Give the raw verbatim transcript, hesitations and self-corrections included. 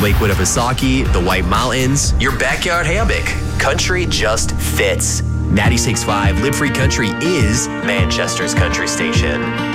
Lakewood of Asaki, the White Mountains, your backyard hammock. Country just fits. ninety-six point five Live Free Country is Manchester's country station.